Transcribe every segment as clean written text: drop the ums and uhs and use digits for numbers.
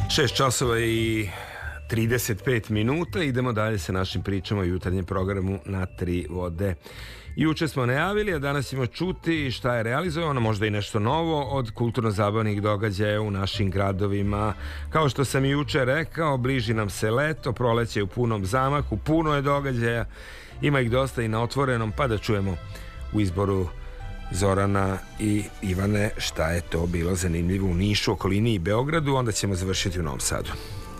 6 časova i 35 minuta. Idemo dalje sa našim pričama o jutarnjem programu Na tri vode. Juče smo najavili, a danas ćemo čuti šta je realizovano, možda i nešto novo od kulturno-zabavnih događaja u našim gradovima. Kao što sam i juče rekao, bliži nam se leto, proleće u punom zamahu, puno je događaja, ima ih dosta i na otvorenom, pa da čujemo u izboru Zorana i Ivane šta je to bilo zanimljivo u Nišu, okolini i Beogradu, onda ćemo završiti u Novom Sadu.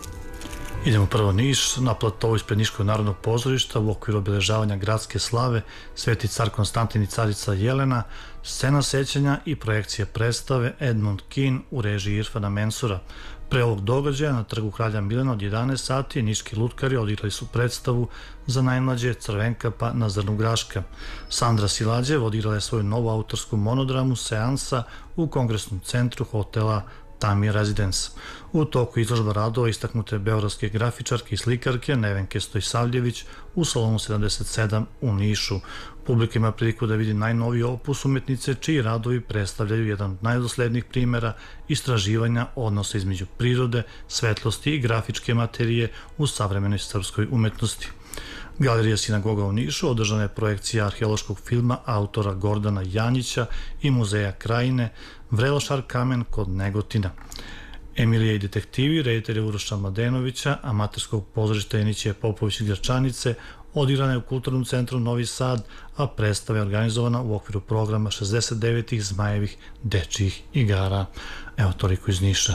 Idemo prvo Niš, na platovu ispred Niškog narodnog pozorišta u okviru obeležavanja gradske slave Sveti car Konstantin i carica Jelena, scena sećanja i projekcije predstave Edmund Kean u režiji Irfana Mensura. Pre ovog događaja na trgu Kralja Milana od 11 sati niški lutkari odigrali su predstavu za najmlađe Crvenkapa na zrnu graška. Sandra Silađev odigrala je svoju novu autorsku monodramu Seansa u kongresnom centru hotela Tami Residence. U toku izložba radova istaknute beogradske grafičarke i slikarke Nevenke Stojsavljević u salonu 77 u Nišu. Publika ima priliku da vidi najnoviji opus umetnice čiji radovi predstavljaju jedan od najdoslednijih primjera istraživanja odnosa između prirode, svetlosti i grafičke materije u savremenoj srpskoj umetnosti. Galerija Sinagoga u Nišu održana je projekcija arheološkog filma autora Gordana Janjića i Muzeja Krajine Vrelošar kamen kod Negotina. Emilija i detektivi, reditelja Uroša Mladenovića, amaterskog pozorišta Eniće Popović i Gračanice odigrana je u Kulturnom centru Novi Sad, a predstava je organizovana u okviru programa 69. Zmajevih dečijih igara. Evo toliko iz Niša.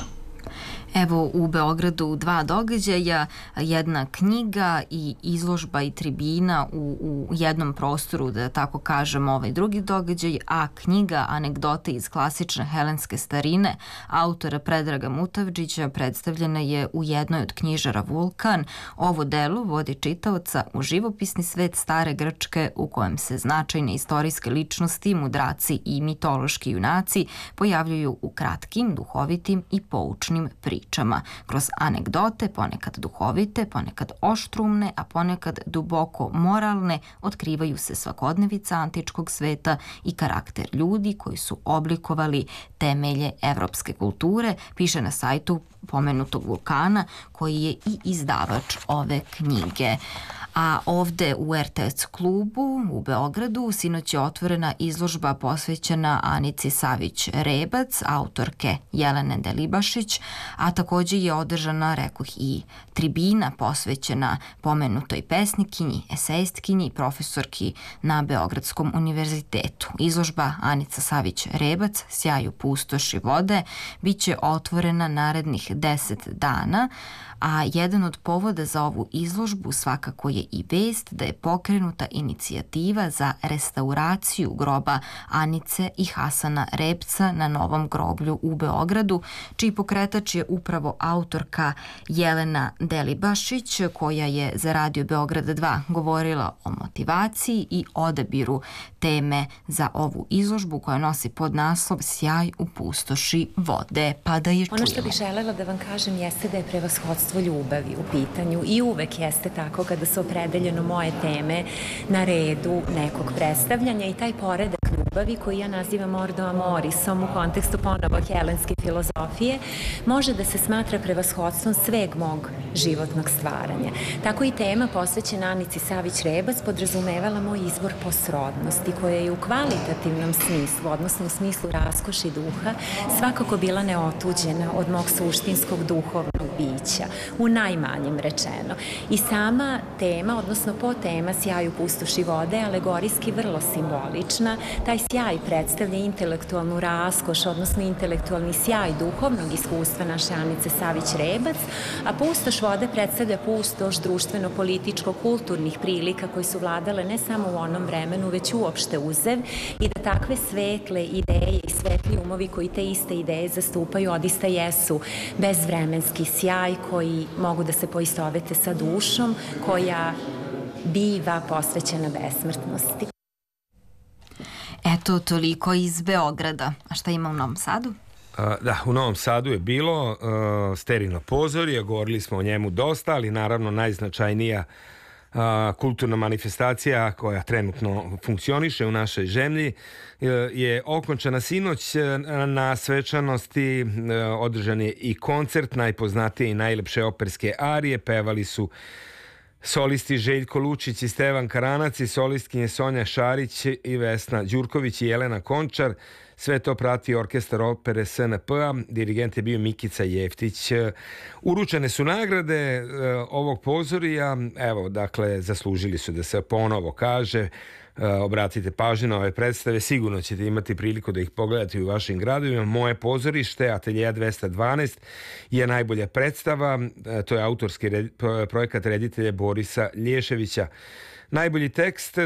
Evo u Beogradu dva događaja, jedna knjiga i izložba i tribina u jednom prostoru, da tako kažem, ovaj drugi događaj, a knjiga Anegdote iz klasične helenske starine autora Predraga Mutavdžića predstavljena je u jednoj od knjižara Vulkan. Ovo delo vodi čitaoca u živopisni svet stare Grčke u kojem se značajne istorijske ličnosti, mudraci i mitološki junaci pojavljuju u kratkim, duhovitim i poučnim pričama. Kroz anegdote, ponekad duhovite, ponekad oštrumne, a ponekad duboko moralne, otkrivaju se svakodnevica antičkog sveta i karakter ljudi koji su oblikovali temelje evropske kulture, piše na sajtu pomenutog Vulkana, koji je i izdavač ove knjige. A ovde u RTS klubu u Beogradu sinoć je otvorena izložba posvećena Anici Savić-Rebac, autorke Jelene Delibašić, a takođe je održana, rekoh, i tribina posvećena pomenutoj pesnikinji, esejstkinji i profesorki na Beogradskom univerzitetu. Izložba Anica Savić-Rebac, Sjaj u pustoši vode, bit će otvorena narednih 10 dana, a jedan od povoda za ovu izložbu svakako je i vest da je pokrenuta inicijativa za restauraciju groba Anice i Hasana Repca na Novom groblju u Beogradu, čiji pokretač je upravo autorka Jelena Delibašić, koja je za Radio Beograd 2 govorila o motivaciji i odabiru teme za ovu izložbu koja nosi podnaslov Sjaj u pustoši vode. Pa da je čujemo. Ono što bih želela da vam kažem jeste da je prevashodstvo ljubavi u pitanju i uvek jeste tako kada su opredeljeno moje teme na redu nekog predstavljanja i taj poredak ljubavi koji ja nazivam Ordo Amorisom u kontekstu ponovo helenske filozofije može da se smatra prevashodstvom sveg mog životnog stvaranja. Tako i tema posvećena Anici Savić-Rebac podrazumevala moj izbor po srodnosti koja je u kvalitativnom smislu, odnosno u smislu raskoši duha, svakako bila neotuđena od mog suštinskog duhovnog bića, u najmanjem rečeno. I sama tema, odnosno podtema Sjaj u pustoši vode, alegorijski vrlo simbolična. Taj sjaj predstavlja intelektualnu raskoš, odnosno intelektualni sjaj duhovnog iskustva naše Anice Savić-Rebac, a pustoš vode predstavlja pustoš društveno-političko-kulturnih prilika koji su vladale ne samo u onom vremenu, već uopšte uzev, i da takve svetle ideje i svetli umovi koji te iste ideje zastupaju odista jesu bezvremenski sjaj koji mogu da se poistovete sa dušom koja biva posvećena besmrtnosti. Eto, toliko iz Beograda. A šta ima u Novom Sadu? Da, u Novom Sadu je bilo sterilno pozorje, govorili smo o njemu dosta, ali naravno najznačajnija kulturna manifestacija koja trenutno funkcioniše u našoj zemlji je okončana sinoć. Na svečanosti održan je i koncert najpoznatije i najlepše operske arije. Pevali su solisti Željko Lučić i Stevan Karanac i solistkinje Sonja Šarić i Vesna Đurković i Jelena Končar. Sve to prati orkestar opere SNP-a, dirigent je bio Mikica Jeftić. Uručene su nagrade ovog pozorija, evo, dakle, zaslužili su da se ponovo kaže. Obratite pažnju na ove predstave, sigurno ćete imati priliku da ih pogledate u vašim gradovima. Moje pozorište, Ateljeja 212, je najbolja predstava. To je autorski projekat reditelja Borisa Lješevića. Najbolji tekst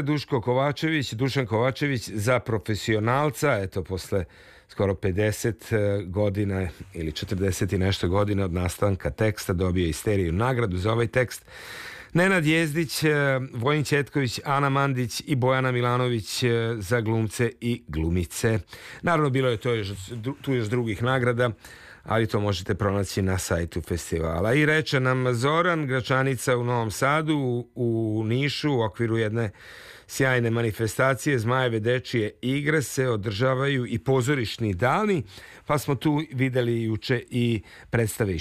Dušan Kovačević za profesionalca, eto, posle skoro 50 godina ili 40 i nešto godina od nastanka teksta dobio Isteriju nagradu za ovaj tekst. Nenad Jezdić, Vojin Ćetković, Ana Mandić i Bojana Milanović za glumce i glumice. Naravno, bilo je tu još drugih nagrada, ali to možete pronaći na sajtu festivala. I reče nam Zoran, Gračanica u Novom Sadu, u Nišu, u okviru jedne sjajne manifestacije Zmajeve dečije igre se održavaju i pozorišni dani, pa smo tu videli juče i predstave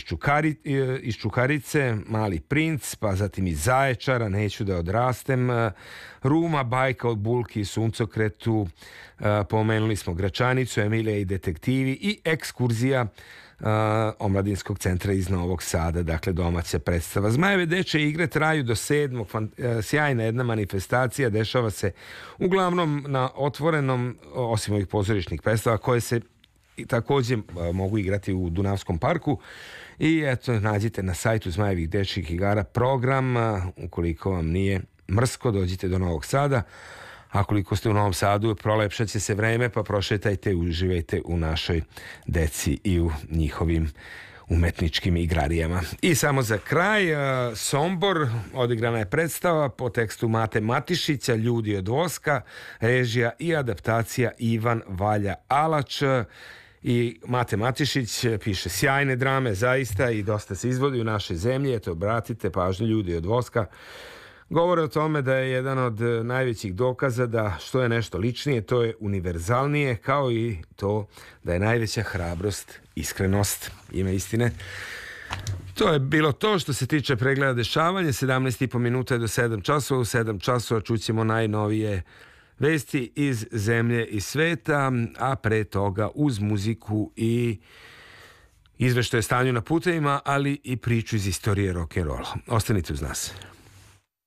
iz Čukarice, Mali princ, pa zatim iz Zaječara, Neću da odrastem, Ruma, Bajka od Bulki i Suncokretu, pomenuli smo Gračanicu, Emilija i detektivi i ekskurzija Omladinskog centra iz Novog Sada, dakle domaća predstava. Zmajeve dečje igre traju do 7. Sjajna jedna manifestacija, dešava se uglavnom na otvorenom, osim ovih pozorišnih predstava koje se također mogu igrati u Dunavskom parku. I eto, nađite na sajtu Zmajevih dečjih igara program. Ukoliko vam nije mrsko, dođite do Novog Sada. A koliko ste u Novom Sadu, prolepšat će se vreme, pa prošetajte, uživajte u našoj deci i u njihovim umetničkim igrarijama. I samo za kraj, Sombor, odigrana je predstava po tekstu Mate Matišića, Ljudi od voska, režija i adaptacija Ivan Valja Alač. I Mate Matišić piše sjajne drame, zaista, i dosta se izvodi u našoj zemlji. Eto, obratite pažnju, Ljudi od voska govore o tome da je jedan od najvećih dokaza da što je nešto ličnije, to je univerzalnije, kao i to da je najveća hrabrost iskrenost. Ime istine. To je bilo to što se tiče pregleda dešavanja. 17,5 minuta je do 7 časova. U 7 časova čućemo najnovije vesti iz zemlje i sveta, a pre toga uz muziku i izveštaje o stanju na putevima, ali i priču iz istorije rock'n'rolla. Ostanite uz nas.